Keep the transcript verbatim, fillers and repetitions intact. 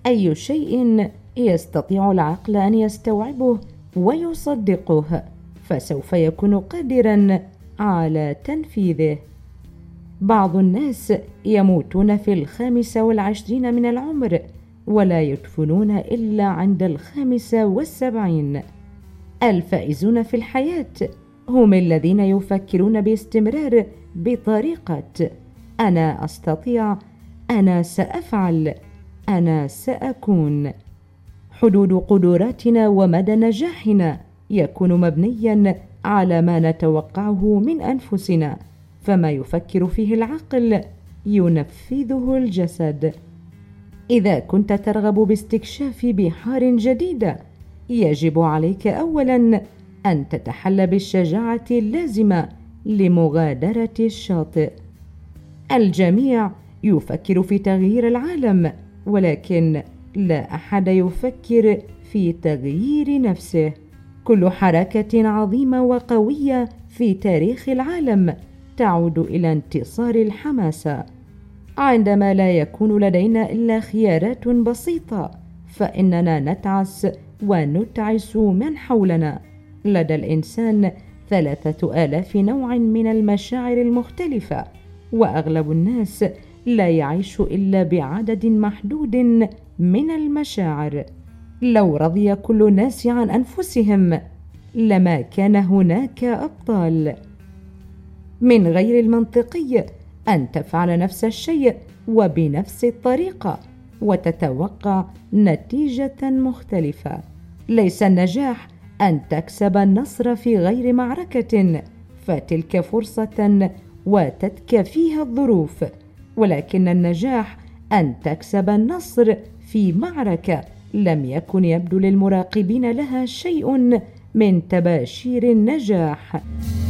أي شيء يستطيع العقل أن يستوعبه ويصدقه فسوف يكون قادرا على تنفيذه. بعض الناس يموتون في الخامسة والعشرين من العمر ولا يدفنون إلا عند الخامسة والسبعين. الفائزون في الحياة هم الذين يفكرون باستمرار بطريقة أنا أستطيع، أنا سأفعل، أنا سأكون. حدود قدراتنا ومدى نجاحنا يكون مبنيا على ما نتوقعه من أنفسنا، فما يفكر فيه العقل ينفذه الجسد. إذا كنت ترغب باستكشاف بحار جديدة يجب عليك أولا أن تتحلى بالشجاعة اللازمة لمغادرة الشاطئ. الجميع يفكر في تغيير العالم، ولكن لا أحد يفكر في تغيير نفسه. كل حركة عظيمة وقوية في تاريخ العالم تعود إلى انتصار الحماسة. عندما لا يكون لدينا إلا خيارات بسيطة فإننا نتعس ونتعس من حولنا. لدى الإنسان ثلاثة آلاف نوع من المشاعر المختلفة، وأغلب الناس لا يعيش إلا بعدد محدود من المشاعر. لو رضي كل الناس عن أنفسهم لما كان هناك أبطال. من غير المنطقي أن تفعل نفس الشيء وبنفس الطريقة وتتوقع نتيجة مختلفة. ليس النجاح أن تكسب النصر في غير معركة فتلك فرصة وتتك فيها الظروف، ولكن النجاح أن تكسب النصر في معركة لم يكن يبدو للمراقبين لها شيء من تباشير النجاح.